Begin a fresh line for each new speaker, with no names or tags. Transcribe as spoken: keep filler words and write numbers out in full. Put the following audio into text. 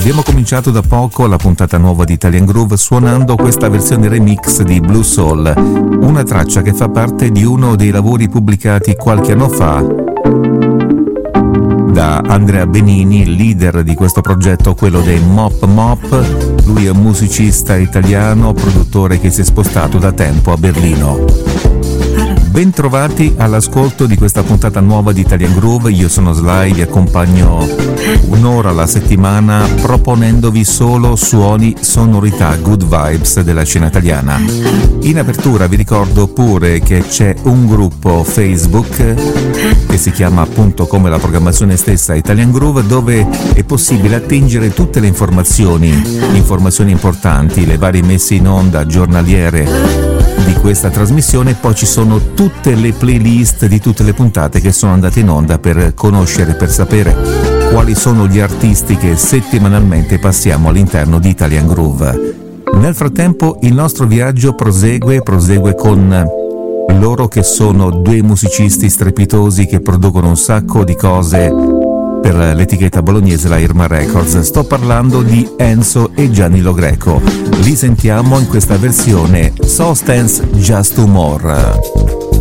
Abbiamo cominciato da poco la puntata nuova di Italian Groove suonando questa versione remix di Blue Soul, una traccia che fa parte di uno dei lavori pubblicati qualche anno fa da Andrea Benini, leader di questo progetto, quello dei Mop Mop. Lui è un musicista italiano, produttore che si è spostato da tempo a Berlino. Bentrovati all'ascolto di questa puntata nuova di Italian Groove. Io sono Sly, vi accompagno un'ora alla settimana proponendovi solo suoni, sonorità, good vibes della scena italiana. In apertura vi ricordo pure che c'è un gruppo Facebook che si chiama appunto come la programmazione stessa Italian Groove, dove è possibile attingere tutte le informazioni, informazioni importanti, le varie messe in onda giornaliere di questa trasmissione. Poi ci sono tutte le playlist di tutte le puntate che sono andate in onda per conoscere, per sapere quali sono gli artisti che settimanalmente passiamo all'interno di Italian Groove. Nel frattempo il nostro viaggio prosegue, prosegue con loro che sono due musicisti strepitosi che producono un sacco di cose per l'etichetta bolognese, la Irma Records. Sto parlando di Enzo e Gianni Lo Greco. Li sentiamo in questa versione So Stands Just Two More.